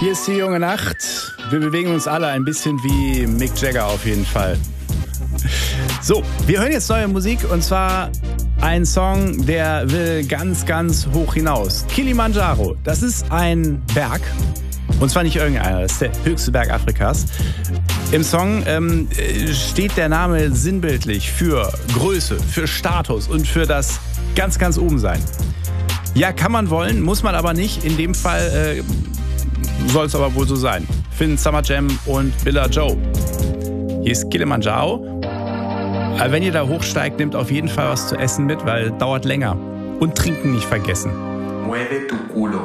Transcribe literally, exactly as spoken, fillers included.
Hier ist die junge Nacht. Wir bewegen uns alle ein bisschen wie Mick Jagger auf jeden Fall. So, wir hören jetzt neue Musik und zwar ein Song, der will ganz, ganz hoch hinaus. Kilimanjaro, das ist ein Berg. Und zwar nicht irgendeiner, das ist der höchste Berg Afrikas. Im Song ähm, steht der Name sinnbildlich für Größe, für Status und für das ganz, ganz oben sein. Ja, kann man wollen, muss man aber nicht. In dem Fall äh, soll es aber wohl so sein. Finn, Summer Jam und Billa Joe. Hier ist Kilimanjaro. Aber wenn ihr da hochsteigt, nehmt auf jeden Fall was zu essen mit, weil es dauert länger. Und trinken nicht vergessen. Mueve tu culo.